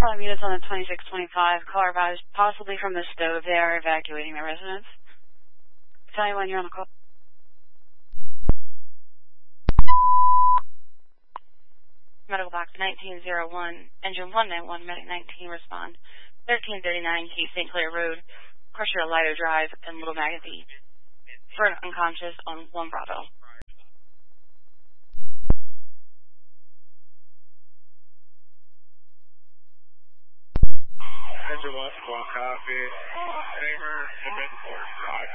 5 units on the 2625. Car advised possibly from the stove. They are evacuating the residence. Tell you when you're on the call. Medical box 1901, engine 191, medic 19, respond. 1339 East St. Clair Road, Crusher Lido Drive, and Little Magazine. For an unconscious on 1 Bravo. Engine 1, copy. Kramer,